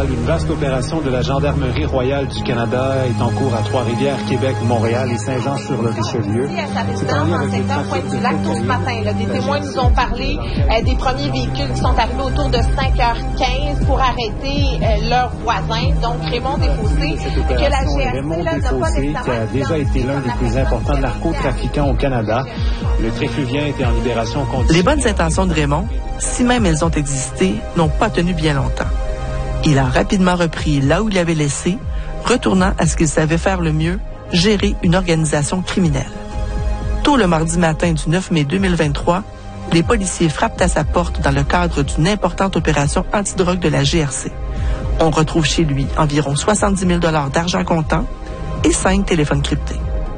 Montréal. Une vaste opération de la Gendarmerie royale du Canada est en cours à Trois-Rivières, Québec, Montréal et Saint-Jean-sur-le-Richelieu. C'est en lien avec le trafic de cocaïne. Ce matin, des témoins nous ont parlé des premiers véhicules qui sont arrivés autour de 5h15 pour arrêter leurs voisins, donc Raymond Desfossés, que la GRC Raymond Desfossés, qui a déjà été l'un des plus importants narcotrafiquants au Canada. Le Tréfluvien était en libération continue. Les bonnes intentions de Raymond, si même elles ont existé, n'ont pas tenu bien longtemps. Il a rapidement repris là où il avait laissé, retournant à ce qu'il savait faire le mieux, gérer une organisation criminelle. Tôt le mardi matin du 9 mai 2023, les policiers frappent à sa porte dans le cadre d'une importante opération antidrogue de la GRC. On retrouve chez lui environ 70 000 $ d'argent comptant et 5 téléphones cryptés.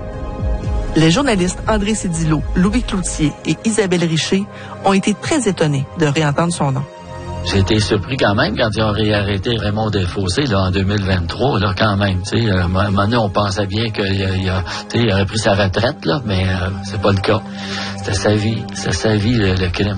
Les journalistes André Cédillo, Louis Cloutier et Isabelle Richer ont été très étonnés de réentendre son nom. J'ai été surpris quand même quand ils ont réarrêté Raymond Desfossés là, en 2023, là, quand même. À un moment donné, on pensait bien qu'il aurait pris sa retraite, là, mais c'est pas le cas. C'était sa vie, le crime.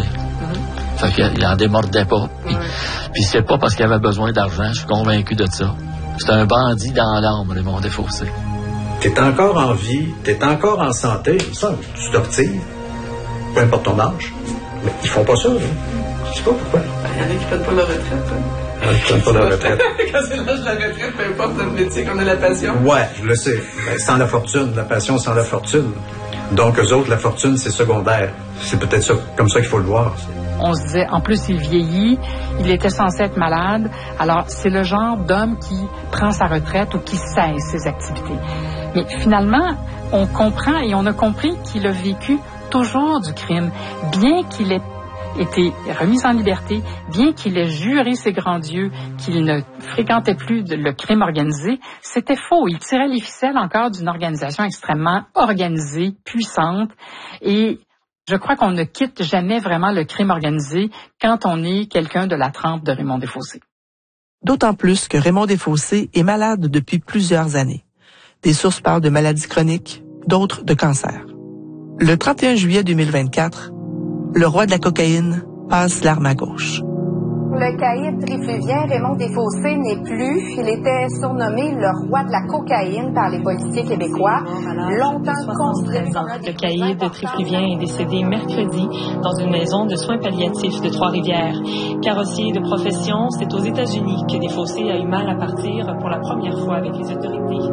Fait qu'il en démordait pas. Puis c'est pas parce qu'il avait besoin d'argent, je suis convaincu de ça. C'est un bandit dans l'âme, Raymond Desfossés. T'es encore en vie, t'es encore en santé, ça, tu t'obtines, peu importe ton âge. Mais ils font pas ça, hein. Je sais pas pourquoi. Il y en a qui prennent pas leur retraite. Ils prennent pas leur retraite. Quand c'est l'âge de la retraite, peu importe le métier qu'on a la passion. Ouais, je le sais. Mais sans la fortune, la passion sans la fortune. Donc, eux autres, la fortune, c'est secondaire. C'est peut-être ça, comme ça qu'il faut le voir. On se disait, en plus, il vieillit, il était censé être malade. Alors, c'est le genre d'homme qui prend sa retraite ou qui cesse ses activités. Mais finalement, on comprend et on a compris qu'il a vécu toujours du crime, bien qu'il ait été remis en liberté, bien qu'il ait juré ses grands dieux qu'il ne fréquentait plus le crime organisé, c'était faux. Il tirait les ficelles encore d'une organisation extrêmement organisée, puissante, et je crois qu'on ne quitte jamais vraiment le crime organisé quand on est quelqu'un de la trempe de Raymond Desfossés. D'autant plus que Raymond Desfossés est malade depuis plusieurs années. Des sources parlent de maladies chroniques, d'autres de cancer. Le 31 juillet 2024, le roi de la cocaïne passe l'arme à gauche. Le caïd tréfluvien Raymond Desfossés n'est plus. Il était surnommé le roi de la cocaïne par les policiers québécois. Longtemps considéré comme le caïd tréfluvien est décédé mercredi dans une maison de soins palliatifs de Trois-Rivières. Carrossier de profession, c'est aux États-Unis que Desfossés a eu mal à partir pour la première fois avec les autorités.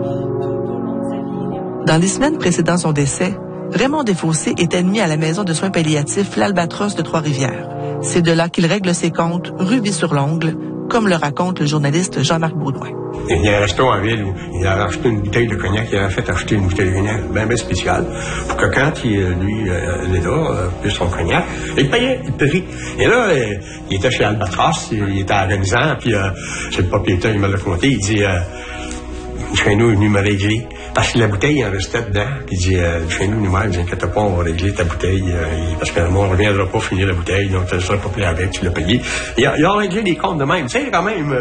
Dans les semaines précédant son décès, Raymond Desfossés est admis à la maison de soins palliatifs L'Albatros de Trois-Rivières. C'est de là qu'il règle ses comptes rubis-sur-l'ongle, comme le raconte le journaliste Jean-Marc Baudouin. Il y a un resto en ville où il a acheté une bouteille de cognac, il a fait acheter une bouteille de cognac bien spéciale, pour que quand il est là, puis son cognac, il payait, il paye. Et là, il était chez Albatros, il était à Renaissance, puis c'est le propriétaire, il me l'a compté, il dit, chez nous, il est venu me régler. Parce que la bouteille, il en restait dedans. Puis il dit, chez nous, nous-mêmes, ne vous inquiétez pas, on va régler ta bouteille. Parce que moi, on ne reviendra pas finir la bouteille, donc tu ne seras pas payé avec, tu l'as payé. Ils ont réglé des comptes de même. Tu sais, quand même,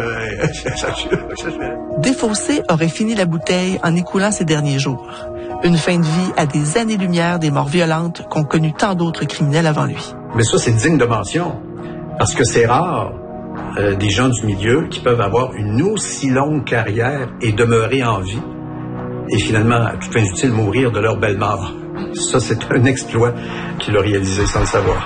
Desfossés aurait fini la bouteille en écoulant ses derniers jours. Une fin de vie à des années-lumière des morts violentes qu'ont connu tant d'autres criminels avant lui. Mais ça, c'est digne de mention. Parce que c'est rare, des gens du milieu qui peuvent avoir une aussi longue carrière et demeurer en vie. Et finalement, à toute fin utile, mourir de leur belle mort. Ça, c'est un exploit qu'il a réalisé sans le savoir.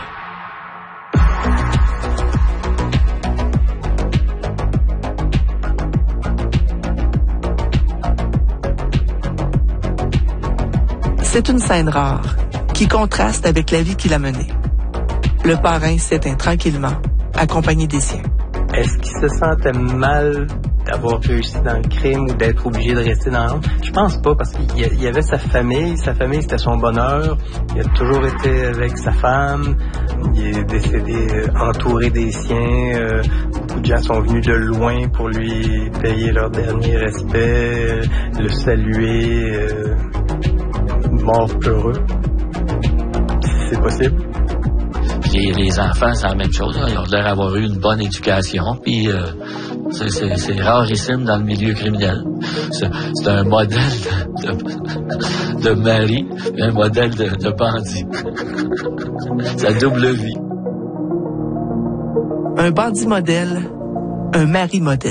C'est une scène rare, qui contraste avec la vie qu'il a menée. Le parrain s'éteint tranquillement, accompagné des siens. Est-ce qu'il se sentait mal d'avoir réussi dans le crime ou d'être obligé de rester dans l'ombre? Je pense pas, parce qu'il y avait sa famille c'était son bonheur, il a toujours été avec sa femme, il est décédé entouré des siens, beaucoup de gens sont venus de loin pour lui payer leur dernier respect, le saluer, mort peureux, si c'est possible. Les enfants, c'est la même chose. Ils ont l'air d'avoir eu une bonne éducation. Puis c'est rarissime dans le milieu criminel. C'est un modèle de mari, un modèle de bandit. C'est la double vie. Un bandit modèle, un mari modèle.